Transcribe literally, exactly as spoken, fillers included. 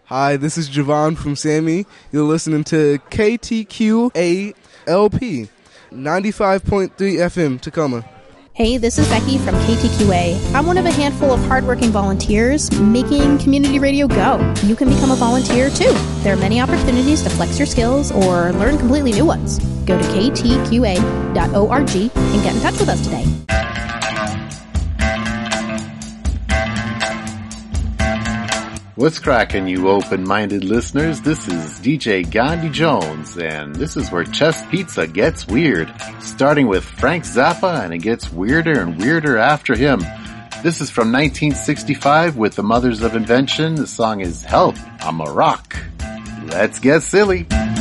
Hi, this is Javon from Sammy. You're listening to K T Q A L P, ninety-five point three F M, Tacoma. Hey, this is Becky from K T Q A. I'm one of a handful of hardworking volunteers making community radio go. You can become a volunteer too. There are many opportunities to flex your skills or learn completely new ones. Go to k t q a dot org and get in touch with us today. What's cracking, you open-minded listeners? This is D J Gandhi Jones, and this is where Chess Pizza gets weird. Starting with Frank Zappa, and it gets weirder and weirder after him. This is from nineteen sixty-five with the Mothers of Invention. The song is Help, I'm a Rock. Let's get silly.